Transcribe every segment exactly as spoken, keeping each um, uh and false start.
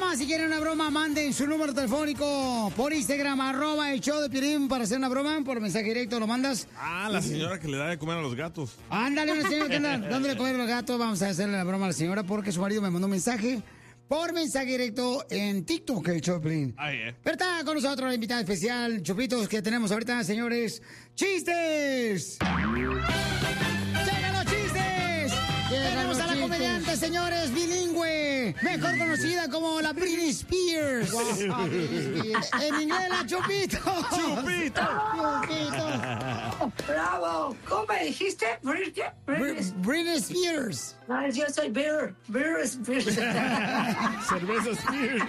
broma. Si quieren una broma, manden su número telefónico por Instagram, arroba el show de Piolín, para hacer una broma. Por mensaje directo lo mandas. Ah, la señora que le da de comer a los gatos. Ándale, una señora que anda dándole de comer a los gatos. Vamos a hacerle la broma a la señora porque su marido me mandó un mensaje por mensaje directo en TikTok, el show de Piolín. Ah, yeah. Pero está con nosotros la invitada especial, Chupitos, que tenemos ahorita, señores. ¡Chistes! ¡Llegan los chistes! Tenemos a la comediante, señores, bilingüe, mejor conocida como la Britney Spears. Wow. En inglés, la Chupito. ¡Chupito! ¡Chupito! ¡Bravo! ¿Cómo me dijiste? ¿Britney? Br- Britney Spears. No, yo soy Beer. Beer Spears. Cerveza Spears.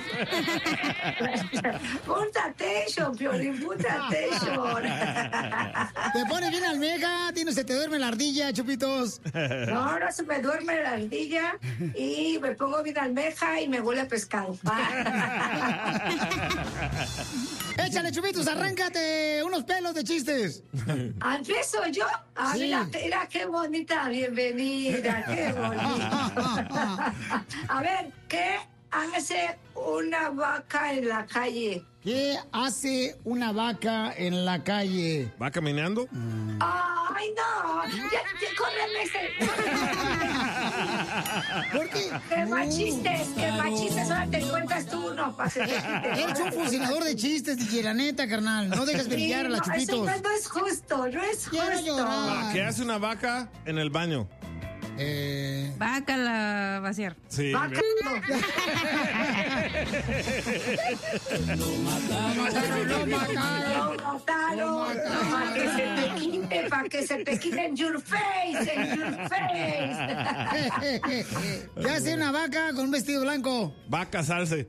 Put attention, Piolín, put attention. Te pone bien almeja, a ti no se te duerme la ardilla, Chupitos. No, ahora se me duerme la ardilla y me pongo bien almeja y me huele a pescado. Échale, Chupitos, arráncate unos pelos de chistes. ¿Empiezo yo? Ah, Sí. mira, mira qué bonita bienvenida, qué bonita. A ver, ¿qué hace una vaca en la calle? ¿Qué hace una vaca en la calle? ¿Va caminando? ¡Ay, no! ¡Ya, ya, córreme ese! ¿Por qué? ¡Qué machistes! ¡Qué Claro. machistes! Ahora te encuentras tú uno para que te quite. Eres un fusilador de chistes, D J, la neta, carnal. No dejes brillar a las Sí, no, eso Chupitos. no, no es justo, no es Quiero justo. llorar. ¿Qué hace una vaca en el baño? Eh... Vaca la vaciar. Sí. Vaca. Lo mataron, lo mataron. Lo mataron para que se te quite, para que se te quite en your face, en your face. ¿Qué hace una vaca con un vestido blanco? Va a casarse.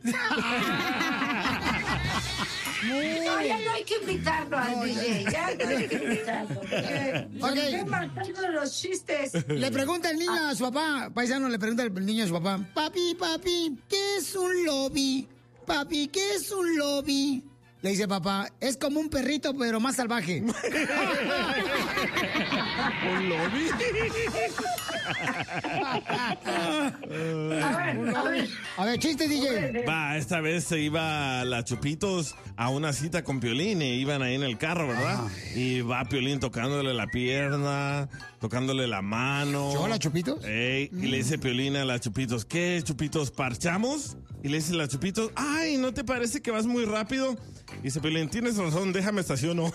No, ya no hay que invitarlo al D J, ya no hay que invitarlo. Ok. Estoy matando los chistes. Le pregunta el niño a su papá, paisano, le pregunta el niño a su papá, papi, papi, ¿qué es un lobby? Papi, ¿qué es un lobby? Le dice papá, es como un perrito, pero más salvaje. ¿Un lobby? A ver, a ver. A ver, chiste, D J. Va, esta vez se iba la Chupitos a una cita con Piolín y iban ahí en el carro, ¿verdad? Y va Piolín tocándole la pierna, tocándole la mano. ¿Yo, la Chupitos? Ey, y le dice Piolín a la Chupitos, ¿qué, Chupitos, parchamos? Y le dice la Chupitos, ay, ¿no te parece que vas muy rápido? Y dice Piolín, tienes razón, déjame estaciono.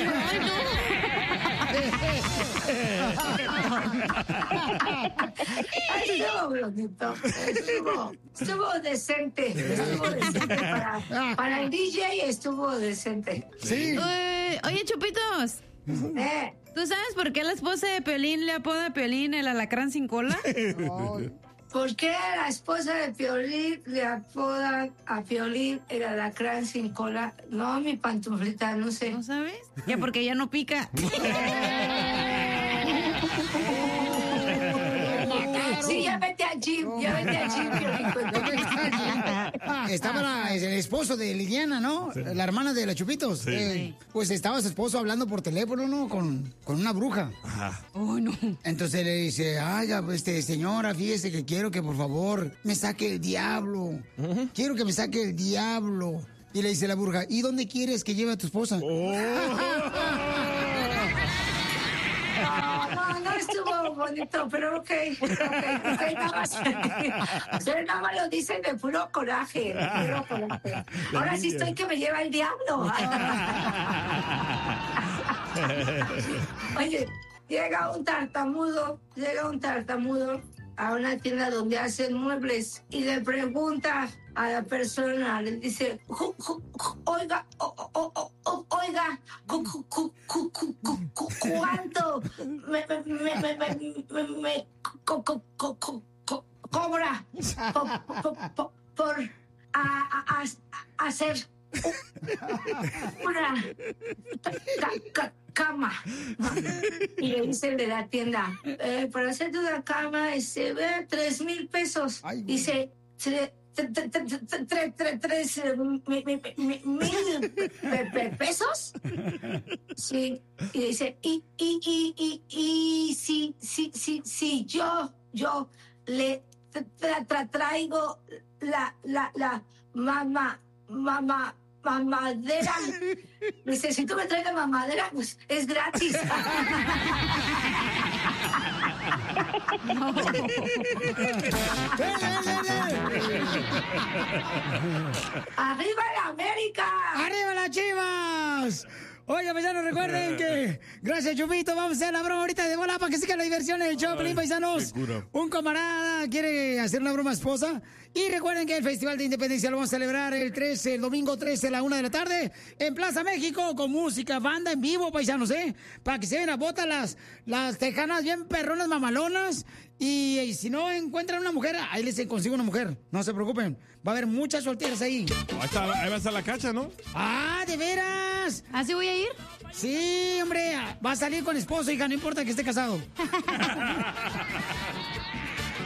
Estuvo bonito, estuvo, estuvo decente, estuvo decente para, para el D J, estuvo decente. Sí. Oye, oye, Chupitos, Eh, ¿tú sabes por qué la esposa de Piolín le apoda a Piolín el alacrán sin cola? ¿Por qué a la esposa de Piolín le apodan a Piolín el alacrán sin cola? No, mi pantuflita, no sé. ¿No sabes? Ya porque ella no pica. Sí, ya vete al gym, ya vete al gym, Piolín. Estaba la- el esposo de Liliana, ¿no? La hermana de la Chupitos. Sí. Eh, pues estaba su esposo hablando por teléfono, ¿no? Con, con una bruja. Ajá. Oh, no. Entonces le dice, ay, este, señora, fíjese que quiero que por favor me saque el diablo. Quiero que me saque el diablo. Y le dice la bruja, ¿y dónde quieres que lleve a tu esposa? No, no, no estuvo bonito, pero ok. Ok, ok, nada más. Ustedes nada más lo dicen de puro coraje. De puro coraje. Ahora sí estoy que me lleva el diablo. Oye, llega un tartamudo, llega un tartamudo a una tienda donde hacen muebles y le pregunta a la persona, le dice, "Ju- ju- ju- oiga, o- o- o- o- oiga, cu- cu- cu- cu- cu- cu- cu- ¿cuánto me, me, me, me, me, me- me co- co- co- co- co- cobra po- po- po- por a- a- a- hacer una ca- ca- cama?" Y le dice el de la tienda, eh, para hacerte una cama, se ve tres mil pesos. Ay, güey. Dice, "Tre- tre- tre- tre- tre- tre- tre- tres eh, mi- mi- mi- mil pe- pe- pesos." Sí. Y dice, y, y, y, y, y si, si, si, si yo, yo le tra- tra- traigo la, la, la, mamá, mamá, mamadera. Dice, si tú me traes la mamadera, pues es gratis. No. ¡Arriba la América! ¡Arriba las Chivas! Oiga, paisanos, recuerden que gracias, Chupito, vamos a hacer la broma ahorita de bola para que siga la diversión en el show, Pelín, paisanos. Un camarada quiere hacer una broma a esposa. Y recuerden que el Festival de Independencia lo vamos a celebrar el trece, el domingo trece a la una de la tarde en Plaza México con música, banda en vivo, paisanos, ¿eh? Para que se den a botas las, las tejanas bien perronas, mamalonas. Y, y si no encuentran una mujer, ahí les consigo una mujer. No se preocupen. Va a haber muchas solteras ahí. Ahí, está, ahí va a estar la cacha, ¿no? ¡Ah, de veras! ¿Así voy a ir? Sí, hombre. Va a salir con esposo, hija. No importa que esté casado.